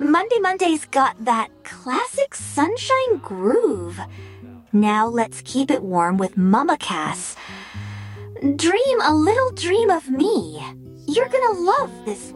Monday's got that classic sunshine groove. Now let's keep it warm with Mama Cass. Dream a little dream of me. You're gonna love this